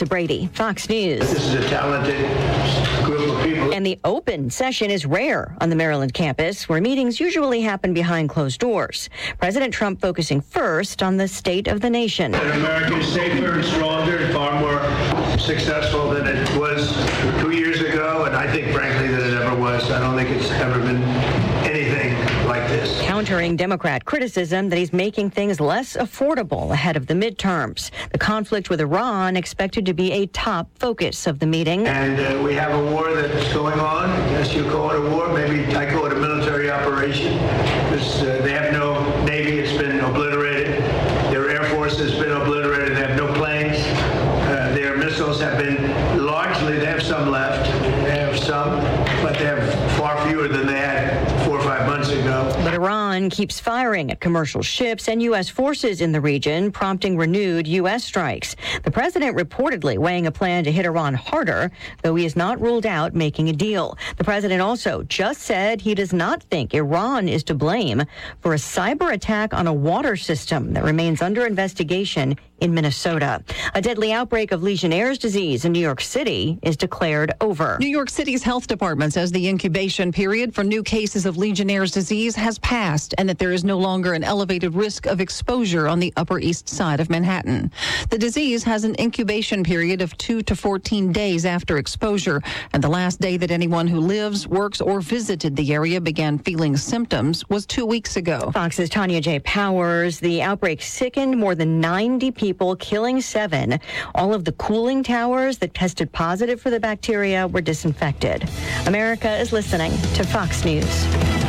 Lisa Brady, Fox News. This is a talented group of people. And the open session is rare on the Maryland campus, where meetings usually happen behind closed doors. President Trump focusing first on the state of the nation. That America is safer and stronger and far more successful than it was 2 years ago, and I think, frankly, that it ever was. I don't think it's ever been anything like this. Countering Democrat criticism that he's making things less affordable ahead of the midterms. The conflict with Iran expected to be a top focus of the meeting. And we have a war that's going on. Yes, you call it a war. Maybe I call it a military operation. They have no Navy. It's been obliterated. Their Air Force has been obliterated. They have no planes. Their missiles have been largely, they have some left. They have some, but they have far fewer than they had 4 or 5 months ago. But Iran keeps firing at commercial ships and U.S. forces in the region, prompting renewed U.S. strikes. The president reportedly weighing a plan to hit Iran harder, though he has not ruled out making a deal. The president also just said he does not think Iran is to blame for a cyber attack on a water system that remains under investigation in Minnesota. A deadly outbreak of Legionnaire's disease in New York City is declared over. New York City's health department says the incubation period for new cases of Legionnaire's disease has passed and that there is no longer an elevated risk of exposure on the Upper East Side of Manhattan. The disease has an incubation period of 2 to 14 days after exposure, and the last day that anyone who lives, works, or visited the area began feeling symptoms was 2 weeks ago. Fox's Tanya J. Powers. The outbreak sickened more than 90 people, killing 7. All of the cooling towers that tested positive for the bacteria were disinfected. America is listening to Fox News.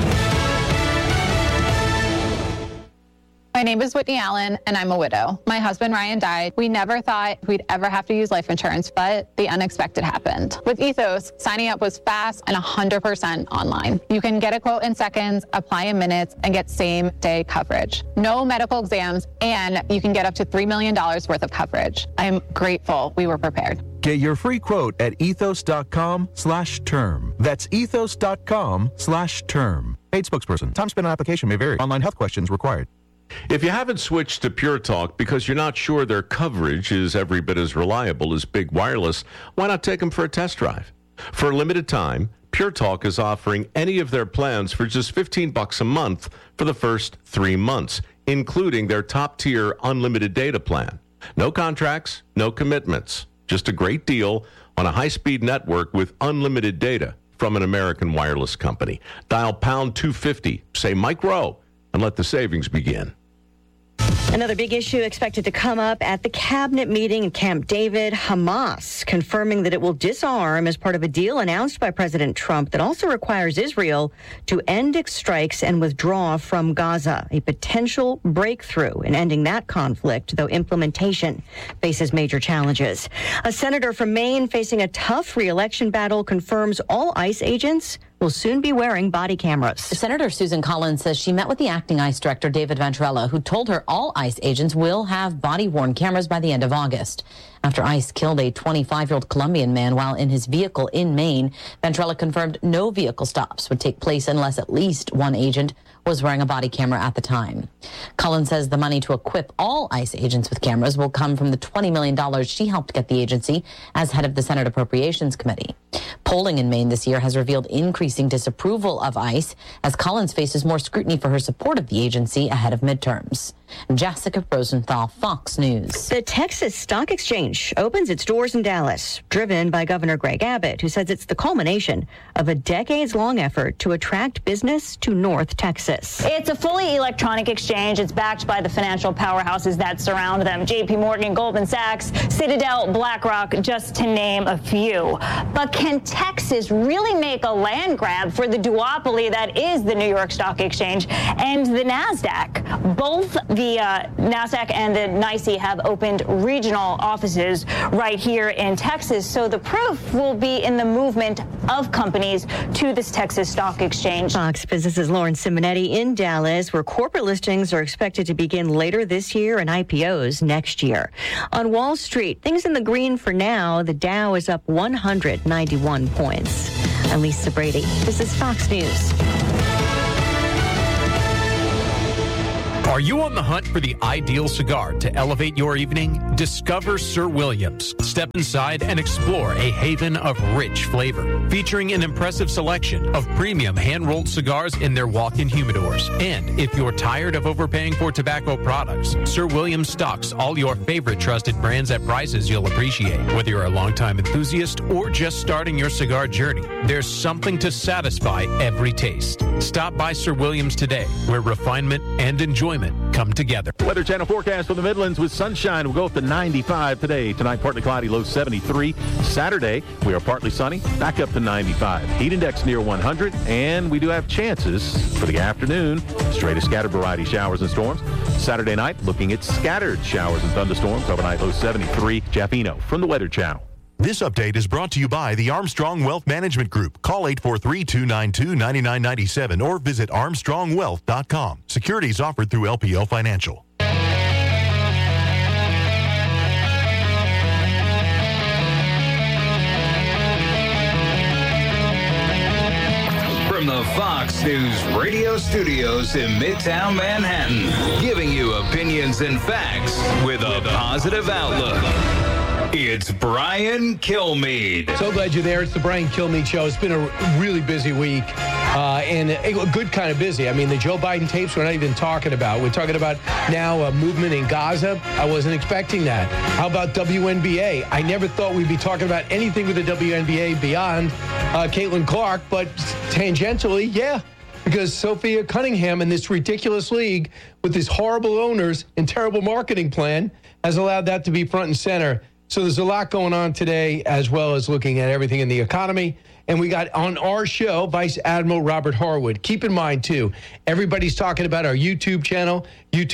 My name is Whitney Allen, and I'm a widow. My husband, Ryan, died. We never thought we'd ever have to use life insurance, but the unexpected happened. With Ethos, signing up was fast and 100% online. You can get a quote in seconds, apply in minutes, and get same-day coverage. No medical exams, and you can get up to $3 million worth of coverage. I'm grateful we were prepared. Get your free quote at ethos.com/term. That's ethos.com/term. Paid spokesperson. Time spent on application may vary. Online health questions required. If you haven't switched to Pure Talk because you're not sure their coverage is every bit as reliable as Big Wireless, why not take them for a test drive? For a limited time, Pure Talk is offering any of their plans for just $15 a month for the first 3 months, including their top-tier unlimited data plan. No contracts, no commitments. Just a great deal on a high-speed network with unlimited data from an American wireless company. Dial pound 250, say Mike Rowe, and let the savings begin. Another big issue expected to come up at the cabinet meeting in Camp David. Hamas confirming that it will disarm as part of a deal announced by President Trump that also requires Israel to end its strikes and withdraw from Gaza. A potential breakthrough in ending that conflict, though implementation faces major challenges. A senator from Maine facing a tough re-election battle confirms all ICE agents will soon be wearing body cameras. Senator Susan Collins says she met with the acting ICE director, David Ventrella, who told her all ICE agents will have body-worn cameras by the end of August. After ICE killed a 25-year-old Colombian man while in his vehicle in Maine, Ventrella confirmed no vehicle stops would take place unless at least one agent was wearing a body camera at the time. Collins says the money to equip all ICE agents with cameras will come from the $20 million she helped get the agency as head of the Senate Appropriations Committee. Polling in Maine this year has revealed increasing disapproval of ICE as Collins faces more scrutiny for her support of the agency ahead of midterms. Jessica Rosenthal, Fox News. The Texas Stock Exchange opens its doors in Dallas, driven by Governor Greg Abbott, who says it's the culmination of a decades-long effort to attract business to North Texas. It's a fully electronic exchange. It's backed by the financial powerhouses that surround them, J.P. Morgan, Goldman Sachs, Citadel, BlackRock, just to name a few. But can Texas really make a land grab for the duopoly that is the New York Stock Exchange and the NASDAQ? Both the NASDAQ and the NYSE have opened regional offices right here in Texas, so the proof will be in the movement of companies to this Texas Stock Exchange. Fox Business's Lauren Simonetti in Dallas, where corporate listings are expected to begin later this year and IPOs next year. On Wall Street, things in the green for now. The Dow is up 191 points. I'm Lisa Brady. This is Fox News. Are you on the hunt for the ideal cigar to elevate your evening? Discover Sir Williams. Step inside and explore a haven of rich flavor, featuring an impressive selection of premium hand-rolled cigars in their walk-in humidors. And if you're tired of overpaying for tobacco products, Sir Williams stocks all your favorite trusted brands at prices you'll appreciate. Whether you're a longtime enthusiast or just starting your cigar journey, there's something to satisfy every taste. Stop by Sir Williams today, where refinement and enjoyment come together. Weather Channel forecast for the Midlands with sunshine. We'll go up to 95 today. Tonight, partly cloudy, low 73. Saturday, we are partly sunny, back up to 95. Heat index near 100, and we do have chances for the afternoon. Straight to scattered variety showers and storms. Saturday night, looking at scattered showers and thunderstorms. Overnight, low 73. Jeff Eno from the Weather Channel. This update is brought to you by the Armstrong Wealth Management Group. Call 843-292-9997 or visit armstrongwealth.com. Securities offered through LPL Financial. From the Fox News radio studios in Midtown Manhattan, giving you opinions and facts with a positive outlook. It's Brian Kilmeade. So glad you're there. It's the Brian Kilmeade Show. It's been a really busy week and a good kind of busy. I mean, the Joe Biden tapes we're not even talking about. We're talking about now movement in Gaza. I wasn't expecting that. How about WNBA? I never thought we'd be talking about anything with the WNBA beyond Caitlin Clark, but tangentially, yeah. Because Sophia Cunningham in this ridiculous league with these horrible owners and terrible marketing plan has allowed that to be front and center. So there's a lot going on today, as well as looking at everything in the economy. And we got on our show, Vice Admiral Robert Harwood. Keep in mind, too, everybody's talking about our YouTube channel,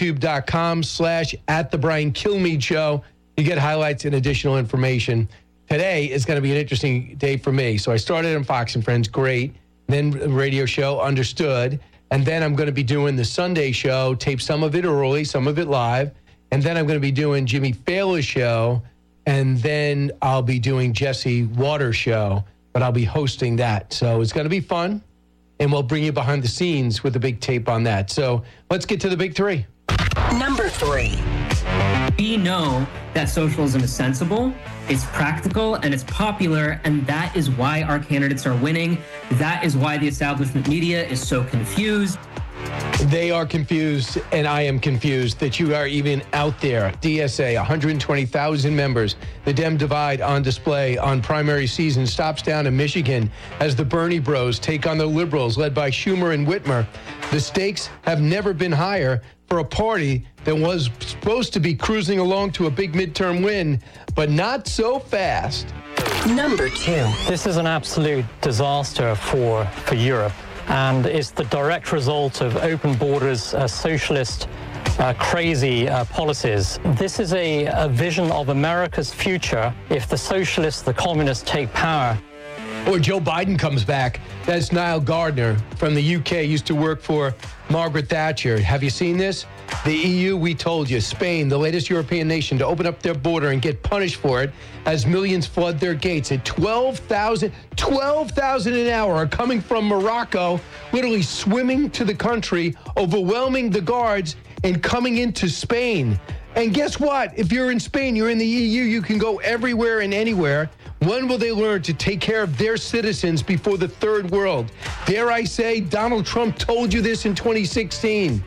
youtube.com/@TheBrianKilmeade Show. You get highlights and additional information. Today is going to be an interesting day for me. So I started on Fox and Friends, great. Then radio show, understood. And then I'm going to be doing the Sunday show, tape some of it early, some of it live. And then I'm going to be doing Jimmy Fallon's show. And then I'll be doing Jesse Waters' show, but I'll be hosting that. So it's going to be fun, and we'll bring you behind the scenes with a big tape on that. So let's get to the big three. Number 3. We know that socialism is sensible, it's practical, and it's popular, and that is why our candidates are winning. That is why the establishment media is so confused. They are confused, and I am confused that you are even out there. DSA, 120,000 members. The Dem divide on display on primary season stops down in Michigan as the Bernie bros take on the liberals led by Schumer and Whitmer. The stakes have never been higher for a party that was supposed to be cruising along to a big midterm win, but not so fast. Number 2. This is an absolute disaster for Europe. And it's the direct result of open borders, socialist, crazy policies. This is a vision of America's future if the socialists, the communists take power. Or Joe Biden comes back. That's Niall Gardner from the UK, used to work for Margaret Thatcher. Have you seen this? The EU, we told you, Spain, the latest European nation to open up their border and get punished for it as millions flood their gates. At 12,000 an hour are coming from Morocco, literally swimming to the country, overwhelming the guards and coming into Spain. And guess what? If you're in Spain, you're in the EU, you can go everywhere and anywhere. When will they learn to take care of their citizens before the third world? Dare I say, Donald Trump told you this in 2016.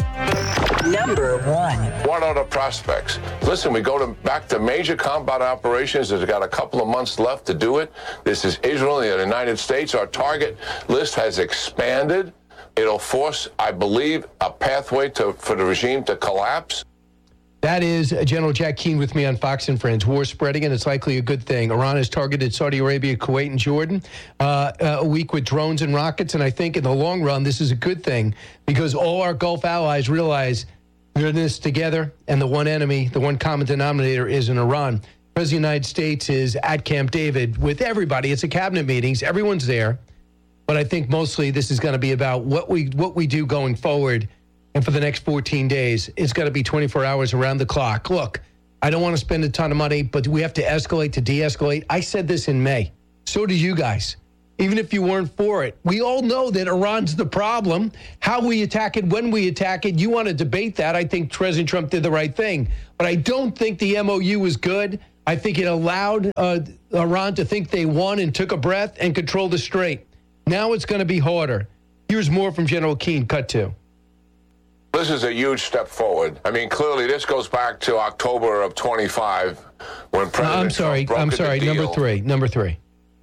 Number 1. What are the prospects? Listen, we go back to major combat operations. There's got a couple of months left to do it. This is Israel and the United States. Our target list has expanded. It'll force, I believe, a pathway for the regime to collapse. That is General Jack Keane with me on Fox and Friends. War spreading, and it's likely a good thing. Iran has targeted Saudi Arabia, Kuwait, and Jordan a week with drones and rockets, and I think in the long run, this is a good thing because all our Gulf allies realize we're in this together, and the one enemy, the one common denominator is in Iran. The President of the United States is at Camp David with everybody. It's a cabinet meetings. Everyone's there. But I think mostly this is going to be about what we do going forward. And for the next 14 days, it's got to be 24 hours around the clock. Look, I don't want to spend a ton of money, but we have to escalate to de-escalate. I said this in May. So do you guys. even if you weren't for it. We all know that Iran's the problem. How we attack it, when we attack it, you want to debate that. I think President Trump did the right thing. But I don't think the MOU was good. I think it allowed Iran to think they won and took a breath and controlled the strait. Now it's going to be harder. Here's more from General Keane, cut 2. This is a huge step forward. I mean, clearly this goes back to October of 25 when President Trump brokered the deal. Number three.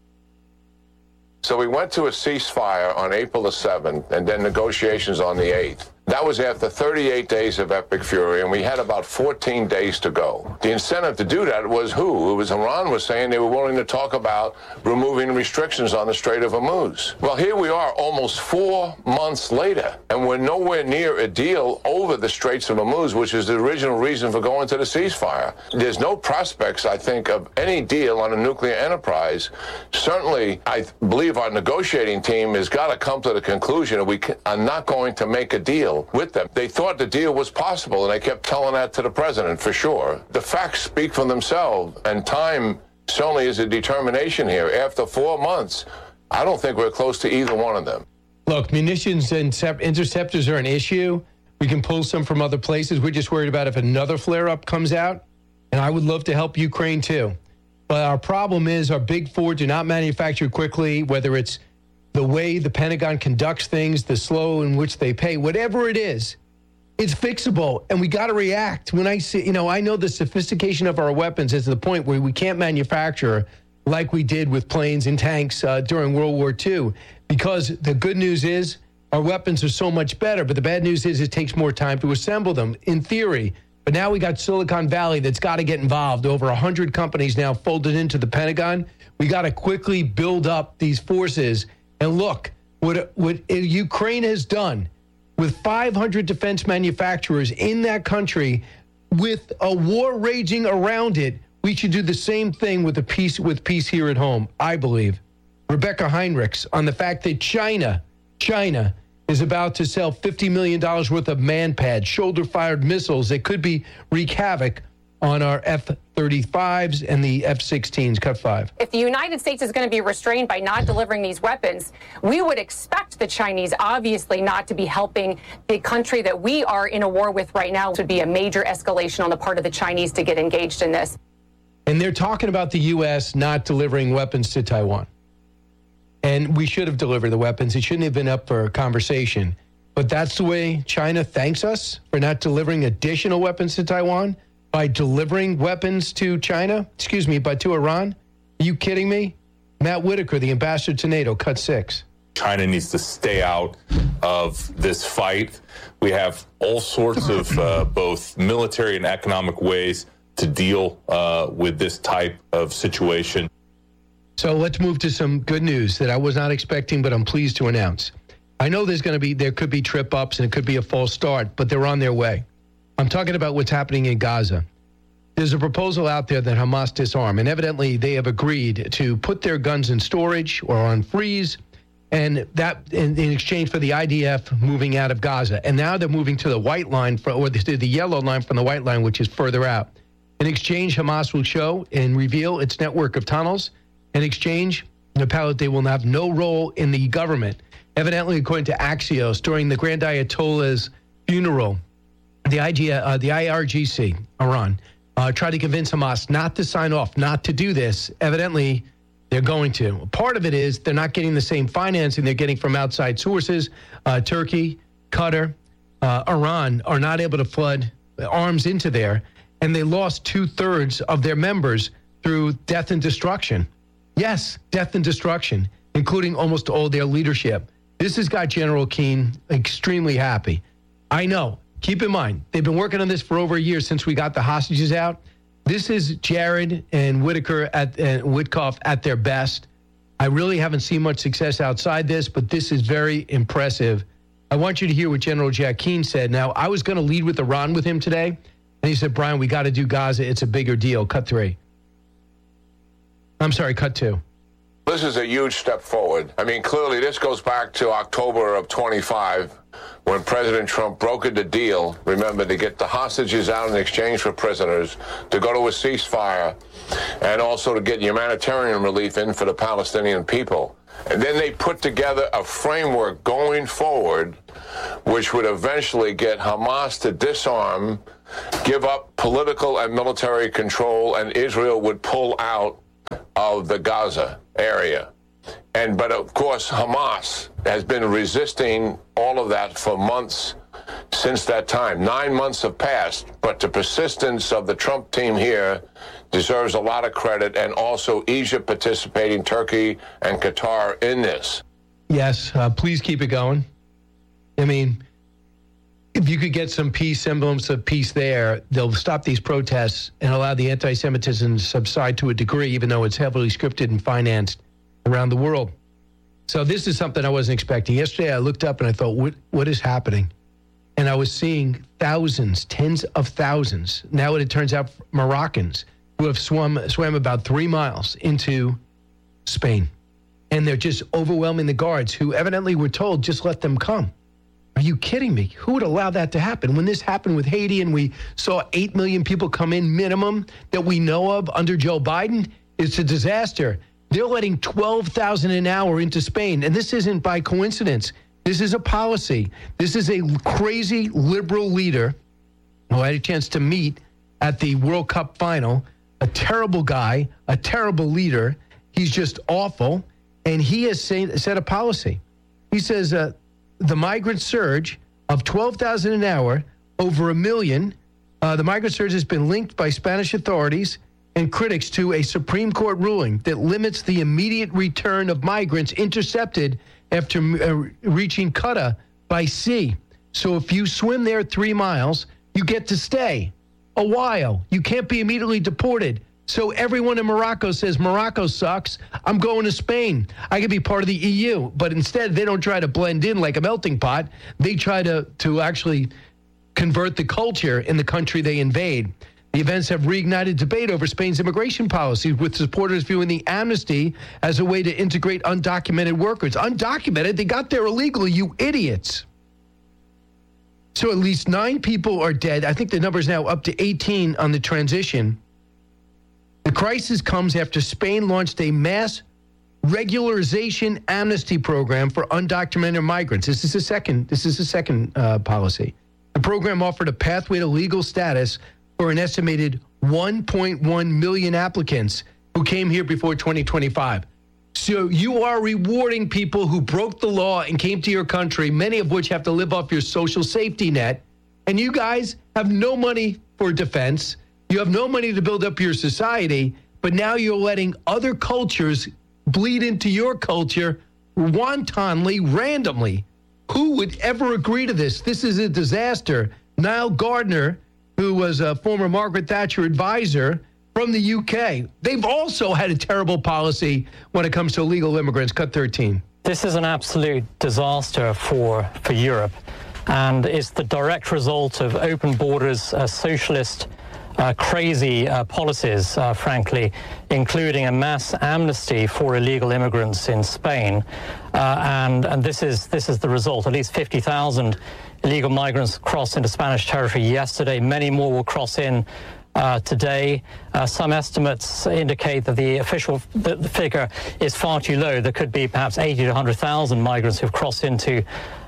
So we went to a ceasefire on April the 7th and then negotiations on the 8th. That was after 38 days of epic fury, and we had about 14 days to go. The incentive to do that was who? It was Iran was saying they were willing to talk about removing restrictions on the Strait of Hormuz. Well, here we are almost 4 months later, and we're nowhere near a deal over the Straits of Hormuz, which is the original reason for going to the ceasefire. There's no prospects, I think, of any deal on a nuclear enterprise. Certainly, I believe our negotiating team has got to come to the conclusion that we are not going to make a deal with them. They thought the deal was possible, and they kept telling that to the president for sure. The facts speak for themselves, and time certainly is a determination here. After 4 months, I don't think we're close to either one of them. Look, munitions and interceptors are an issue. We can pull some from other places. We're just worried about if another flare-up comes out, and I would love to help Ukraine too. But our problem is our big four do not manufacture quickly, whether it's the way the Pentagon conducts things, the slow in which they pay, whatever it is, it's fixable, and we got to react. When I see, I know the sophistication of our weapons is to the point where we can't manufacture like we did with planes and tanks during World War II, because the good news is our weapons are so much better, but the bad news is it takes more time to assemble them, in theory. But now we got Silicon Valley that's got to get involved. Over 100 companies now folded into the Pentagon. We got to quickly build up these forces. And look, what Ukraine has done with 500 defense manufacturers in that country, with a war raging around it, we should do the same thing with peace here at home, I believe. Rebecca Heinrichs on the fact that China is about to sell $50 million worth of man-pads, shoulder-fired missiles that could wreak havoc on our F-35s and the F-16s, cut 5. If the United States is going to be restrained by not delivering these weapons, we would expect the Chinese obviously not to be helping the country that we are in a war with right now. It would be a major escalation on the part of the Chinese to get engaged in this. And they're talking about the U.S. not delivering weapons to Taiwan. And we should have delivered the weapons. It shouldn't have been up for conversation. But that's the way China thanks us for not delivering additional weapons to Taiwan. By delivering weapons to to Iran? Are you kidding me? Matt Whitaker, the ambassador to NATO, cut 6. China needs to stay out of this fight. We have all sorts of both military and economic ways to deal with this type of situation. So let's move to some good news that I was not expecting, but I'm pleased to announce. I know there could be trip ups and it could be a false start, but they're on their way. I'm talking about what's happening in Gaza. There's a proposal out there that Hamas disarm, and evidently they have agreed to put their guns in storage or on freeze, and that in exchange for the IDF moving out of Gaza. And now they're moving to the white line, or the yellow line from the white line, which is further out. In exchange, Hamas will show and reveal its network of tunnels. In exchange, they will have no role in the government. Evidently, according to Axios, during the Grand Ayatollah's funeral, the IRGC, Iran, tried to convince Hamas not to sign off, not to do this. Evidently, they're going to. Part of it is they're not getting the same financing they're getting from outside sources. Turkey, Qatar, Iran are not able to flood arms into there, and they lost 2/3 of their members through death and destruction. Yes, death and destruction, including almost all their leadership. This has got General Keane extremely happy. I know. Keep in mind, they've been working on this for over a year since we got the hostages out. This is Jared and Witkoff at their best. I really haven't seen much success outside this, but this is very impressive. I want you to hear what General Jack Keane said. Now, I was going to lead with Iran with him today, and he said, Brian, we got to do Gaza. It's a bigger deal. Cut 3. I'm sorry, cut 2. This is a huge step forward. I mean, clearly this goes back to October of 25 when President Trump brokered the deal, remember, to get the hostages out in exchange for prisoners, to go to a ceasefire, and also to get humanitarian relief in for the Palestinian people. And then they put together a framework going forward, which would eventually get Hamas to disarm, give up political and military control, and Israel would pull out of the Gaza area. But of course, Hamas has been resisting all of that for months since that time. 9 months have passed, but the persistence of the Trump team here deserves a lot of credit, and also Egypt participating, Turkey and Qatar in this. Yes, please keep it going. I mean, if you could get some peace, semblance of peace there, they'll stop these protests and allow the anti-Semitism to subside to a degree, even though it's heavily scripted and financed around the world. So this is something I wasn't expecting. Yesterday, I looked up and I thought, what is happening? And I was seeing thousands, tens of thousands. Now it turns out Moroccans who have swam about 3 miles into Spain. And they're just overwhelming the guards who evidently were told, just let them come. Are you kidding me? Who would allow that to happen? When this happened with Haiti and we saw 8 million people come in minimum that we know of under Joe Biden, it's a disaster. They're letting 12,000 an hour into Spain. And this isn't by coincidence. This is a policy. This is a crazy liberal leader who I had a chance to meet at the World Cup final. A terrible guy, a terrible leader. He's just awful. And he has set a policy. He says the migrant surge of 12,000 an hour, over 1 million, the migrant surge has been linked by Spanish authorities and critics to a Supreme Court ruling that limits the immediate return of migrants intercepted after reaching Qatar by sea. So if you swim there 3 miles, you get to stay a while. You can't be immediately deported. So everyone in Morocco says, Morocco sucks. I'm going to Spain. I could be part of the EU. But instead, they don't try to blend in like a melting pot. They try to actually convert the culture in the country they invade. The events have reignited debate over Spain's immigration policies, with supporters viewing the amnesty as a way to integrate undocumented workers. Undocumented? They got there illegally, you idiots. So at least 9 people are dead. I think the number is now up to 18 on the transition. The crisis comes after Spain launched a mass regularization amnesty program for undocumented migrants. This is the second policy. The program offered a pathway to legal status for an estimated 1.1 million applicants who came here before 2025. So you are rewarding people who broke the law and came to your country, many of which have to live off your social safety net. And you guys have no money for defense. You have no money to build up your society, but now you're letting other cultures bleed into your culture wantonly, randomly. Who would ever agree to this? This is a disaster. Niall Gardner, who was a former Margaret Thatcher advisor from the UK, they've also had a terrible policy when it comes to illegal immigrants. Cut 13. This is an absolute disaster for Europe, and it's the direct result of open borders, socialist crazy policies, frankly, including a mass amnesty for illegal immigrants in Spain. And this is the result. At least 50,000 illegal migrants crossed into Spanish territory yesterday. Many more will cross in today. Some estimates indicate that the official the figure is far too low. There could be perhaps 80 to 100,000 migrants who've crossed into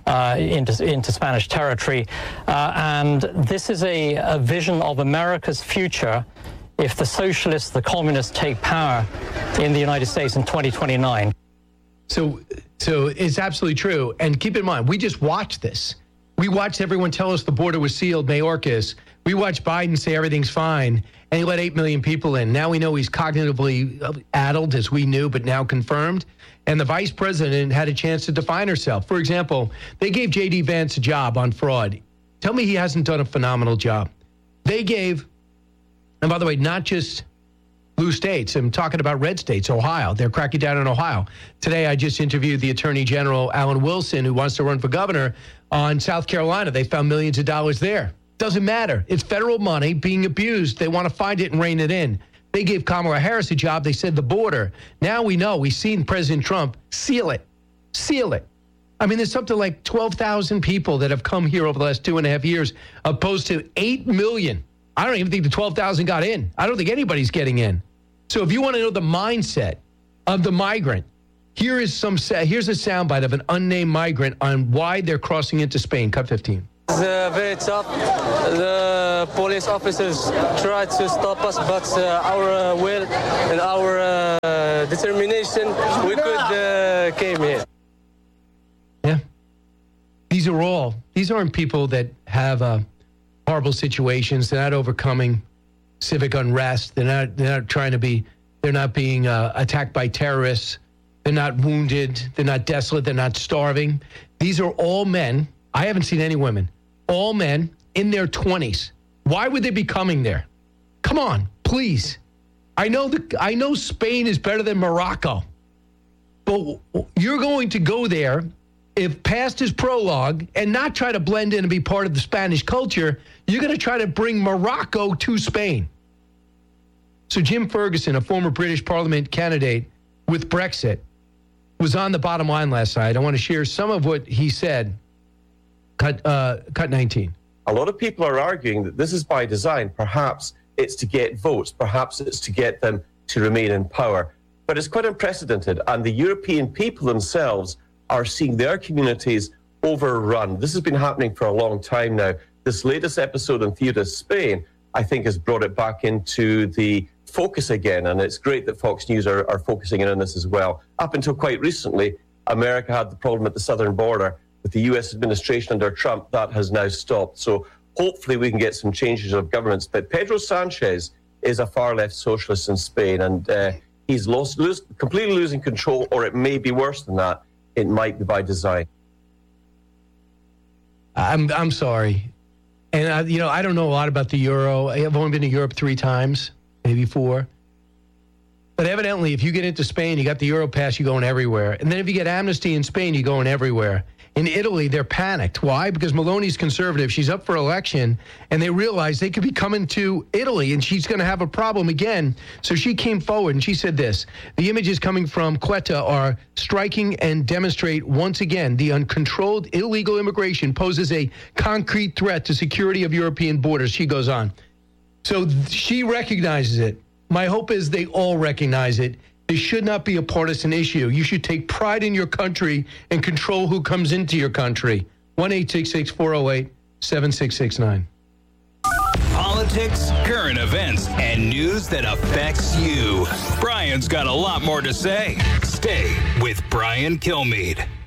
Spanish territory. And this is a vision of America's future if the socialists, the communists take power in the United States in 2029. So it's absolutely true. And keep in mind, we just watched this. We watched everyone tell us the border was sealed, Mayorkas. We watched Biden say everything's fine, and he let 8 million people in. Now we know he's cognitively addled, as we knew, but now confirmed. And the vice president had a chance to define herself. For example, they gave J.D. Vance a job on fraud. Tell me he hasn't done a phenomenal job. They gave, and by the way, not just blue states. I'm talking about red states, Ohio. They're cracking down on Ohio. Today, I just interviewed the Attorney General, Alan Wilson, who wants to run for governor on South Carolina. They found millions of dollars there. Doesn't matter. It's federal money being abused. They want to find it and rein it in. They gave Kamala Harris a job. They said the border. Now we know. We've seen President Trump seal it. Seal it. I mean, there's something like 12,000 people that have come here over the last 2.5 years, opposed to 8 million. I don't even think the 12,000 got in. I don't think anybody's getting in. So if you want to know the mindset of the migrant, Here's a soundbite of an unnamed migrant on why they're crossing into Spain. Cut 15. It's very tough. The police officers tried to stop us, but our will and our determination, we could came here. Yeah. These aren't people that have horrible situations. They're not overcoming civic unrest. They're not being attacked by terrorists. They're not wounded. They're not desolate. They're not starving. These are all men. I haven't seen any women. All men in their 20s. Why would they be coming there? Come on, please. I know Spain is better than Morocco, but you're going to go there if past his prologue and not try to blend in and be part of the Spanish culture. You're going to try to bring Morocco to Spain. So Jim Ferguson, a former British Parliament candidate with Brexit, was on the Bottom Line last night. I want to share some of what he said. Cut 19. A lot of people are arguing that this is by design. Perhaps it's to get votes. Perhaps it's to get them to remain in power. But it's quite unprecedented. And the European people themselves are seeing their communities overrun. This has been happening for a long time now. This latest episode in Ceuta, Spain, I think has brought it back into the focus again. And it's great that Fox News are focusing in on this as well. Up until quite recently, America had the problem at the southern border. With the U.S. administration under Trump, that has now stopped. So hopefully we can get some changes of governments. But Pedro Sanchez is a far-left socialist in Spain, and he's completely losing control, or it may be worse than that. It might be by design. I'm sorry. And, I don't know a lot about the Euro. I've only been to Europe 3 times, maybe 4. But evidently, if you get into Spain, you got the Euro pass, you're going everywhere. And then if you get amnesty in Spain, you're going everywhere. In Italy, they're panicked. Why? Because Meloni's conservative. She's up for election, and they realize they could be coming to Italy, and she's going to have a problem again. So she came forward, and she said this. The images coming from Quetta are striking and demonstrate once again the uncontrolled illegal immigration poses a concrete threat to security of European borders. She goes on. So she recognizes it. My hope is they all recognize it. This should not be a partisan issue. You should take pride in your country and control who comes into your country. 1-866-408-7669. Politics, current events, and news that affects you. Brian's got a lot more to say. Stay with Brian Kilmeade.